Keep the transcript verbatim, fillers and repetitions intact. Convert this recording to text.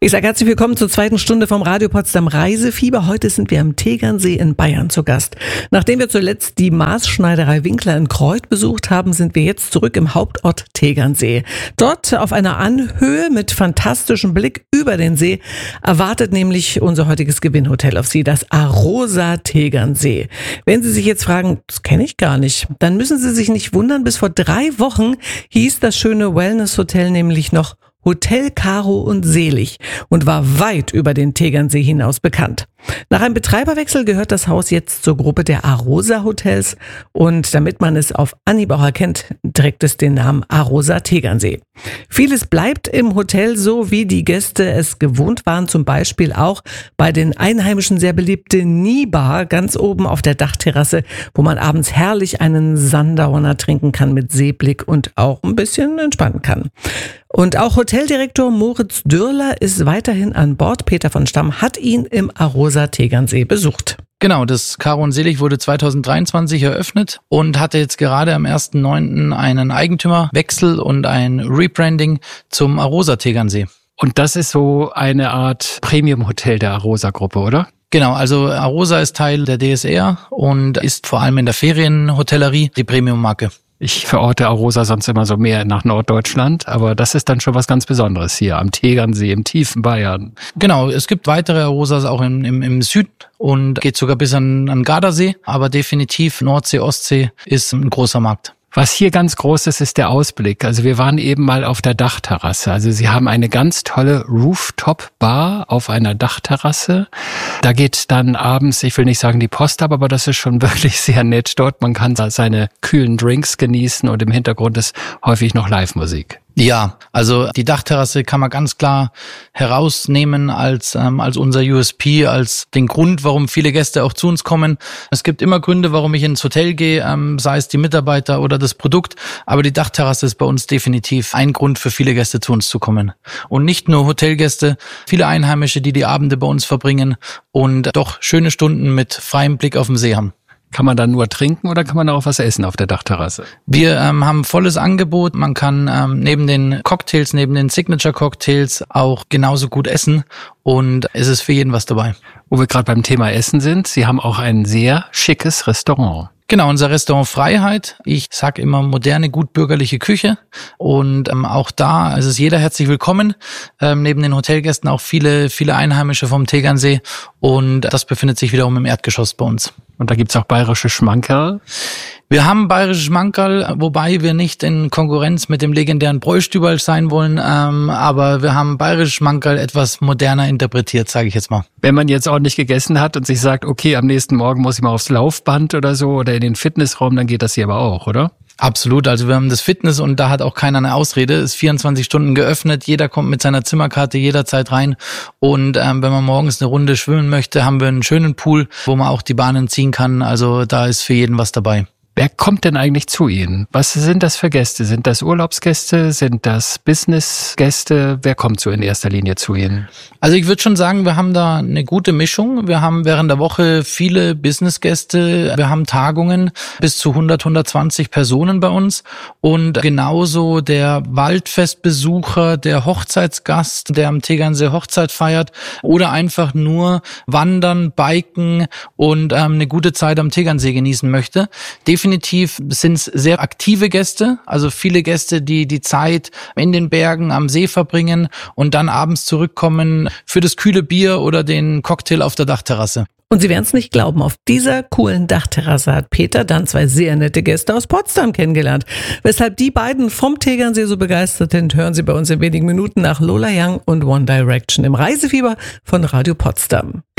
Ich sage herzlich willkommen zur zweiten Stunde vom Radio Potsdam Reisefieber. Heute sind wir am Tegernsee in Bayern zu Gast. Nachdem wir zuletzt die Maßschneiderei Winkler in Kreuth besucht haben, sind wir jetzt zurück im Hauptort Tegernsee. Dort auf einer Anhöhe mit fantastischem Blick über den See erwartet nämlich unser heutiges Gewinnhotel auf Sie, das Arosa Tegernsee. Wenn Sie sich jetzt fragen, das kenne ich gar nicht, dann müssen Sie sich nicht wundern, bis vor drei Wochen hieß das schöne Wellness-Hotel nämlich noch Hotel Caro und Selig und war weit über den Tegernsee hinaus bekannt. Nach einem Betreiberwechsel gehört das Haus jetzt zur Gruppe der Arosa Hotels und damit man es auf Anhieb auch erkennt, trägt es den Namen Arosa Tegernsee. Vieles bleibt im Hotel so, wie die Gäste es gewohnt waren, zum Beispiel auch bei den Einheimischen sehr beliebte Nibar ganz oben auf der Dachterrasse, wo man abends herrlich einen Sundowner trinken kann mit Seeblick und auch ein bisschen entspannen kann. Und auch Hoteldirektor Moritz Dürler ist weiterhin an Bord. Peter von Stamm hat ihn im Arosa Tegernsee besucht. Genau, das Caro und Selig wurde zweitausenddreiundzwanzig eröffnet und hatte jetzt gerade am ersten neunten einen Eigentümerwechsel und ein Rebranding zum Arosa Tegernsee. Und das ist so eine Art Premium-Hotel der Arosa-Gruppe, oder? Genau, also Arosa ist Teil der D S R und ist vor allem in der Ferienhotellerie die Premium-Marke. Ich verorte Arosa sonst immer so mehr nach Norddeutschland, aber das ist dann schon was ganz Besonderes hier am Tegernsee, im tiefen Bayern. Genau, es gibt weitere Arosas auch im, im, im Süden und geht sogar bis an, an Gardasee, aber definitiv Nordsee, Ostsee ist ein großer Markt. Was hier ganz groß ist, ist der Ausblick. Also wir waren eben mal auf der Dachterrasse. Also sie haben eine ganz tolle Rooftop-Bar auf einer Dachterrasse. Da geht dann abends, ich will nicht sagen die Post ab, aber das ist schon wirklich sehr nett dort. Man kann seine kühlen Drinks genießen und im Hintergrund ist häufig noch Live-Musik. Ja, also die Dachterrasse kann man ganz klar herausnehmen als ähm, als unser U S P, als den Grund, warum viele Gäste auch zu uns kommen. Es gibt immer Gründe, warum ich ins Hotel gehe, ähm, sei es die Mitarbeiter oder das Produkt, aber die Dachterrasse ist bei uns definitiv ein Grund für viele Gäste zu uns zu kommen. Und nicht nur Hotelgäste, viele Einheimische, die die Abende bei uns verbringen und doch schöne Stunden mit freiem Blick auf den See haben. Kann man dann nur trinken oder kann man auch was essen auf der Dachterrasse? Wir ähm, haben volles Angebot. Man kann ähm, neben den Cocktails, neben den Signature-Cocktails auch genauso gut essen und es ist für jeden was dabei. Wo wir gerade beim Thema Essen sind, Sie haben auch ein sehr schickes Restaurant. Genau, unser Restaurant Freiheit. Ich sag immer moderne, gut bürgerliche Küche und ähm, auch da also ist jeder herzlich willkommen. Ähm, neben den Hotelgästen auch viele, viele Einheimische vom Tegernsee und das befindet sich wiederum im Erdgeschoss bei uns. Und da gibt's auch bayerische Schmankerl. Wir haben bayerische Schmankerl, wobei wir nicht in Konkurrenz mit dem legendären Bräustüberl sein wollen, ähm, aber wir haben bayerische Schmankerl etwas moderner interpretiert, sage ich jetzt mal. Wenn man jetzt ordentlich gegessen hat und sich sagt, okay, am nächsten Morgen muss ich mal aufs Laufband oder so oder in den Fitnessraum, dann geht das hier aber auch, oder? Absolut, also wir haben das Fitness und da hat auch keiner eine Ausrede, ist vierundzwanzig Stunden geöffnet, jeder kommt mit seiner Zimmerkarte jederzeit rein und ähm, wenn man morgens eine Runde schwimmen möchte, haben wir einen schönen Pool, wo man auch die Bahnen ziehen kann, also da ist für jeden was dabei. Wer kommt denn eigentlich zu Ihnen? Was sind das für Gäste? Sind das Urlaubsgäste? Sind das Businessgäste? Wer kommt so in erster Linie zu Ihnen? Also ich würde schon sagen, wir haben da eine gute Mischung. Wir haben während der Woche viele Businessgäste. Wir haben Tagungen bis zu hundert, hundertzwanzig Personen bei uns. Und genauso der Waldfestbesucher, der Hochzeitsgast, der am Tegernsee Hochzeit feiert oder einfach nur wandern, biken und ähm, eine gute Zeit am Tegernsee genießen möchte. Definitiv sind es sehr aktive Gäste, also viele Gäste, die die Zeit in den Bergen am See verbringen und dann abends zurückkommen für das kühle Bier oder den Cocktail auf der Dachterrasse. Und Sie werden es nicht glauben, auf dieser coolen Dachterrasse hat Peter dann zwei sehr nette Gäste aus Potsdam kennengelernt. Weshalb die beiden vom Tegernsee so begeistert sind, hören Sie bei uns in wenigen Minuten nach Lola Young und One Direction im Reisefieber von Radio Potsdam.